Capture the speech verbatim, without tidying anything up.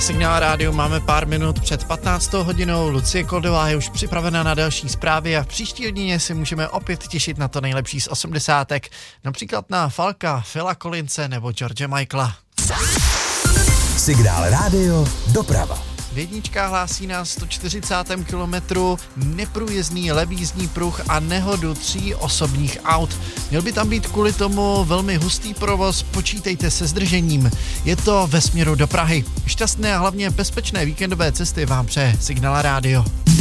Signál rádiu máme pár minut před patnáctou hodinou. Lucie Koldová je už připravena na další zprávy a v příští hodině si můžeme opět těšit na to nejlepší z osmdesátek. Například na Falka, Phila Collinse nebo George Michaela. Signál rádio doprava. Vědnička hlásí na sto čtyřicátém kilometru neprůjezdný levý jízdní pruh a nehodu tří osobních aut. Měl by tam být kvůli tomu velmi hustý provoz, počítejte se zdržením. Je to ve směru do Prahy. Šťastné a hlavně bezpečné víkendové cesty vám přeje Signál rádio.